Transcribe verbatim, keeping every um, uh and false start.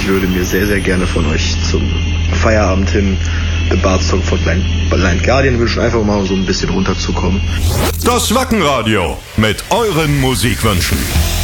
ich würde mir sehr, sehr gerne von euch zum Feierabend hin The Bard Song von Blind, Blind Guardian wünschen, einfach mal so ein bisschen runterzukommen. Das Wackenradio mit euren Musikwünschen.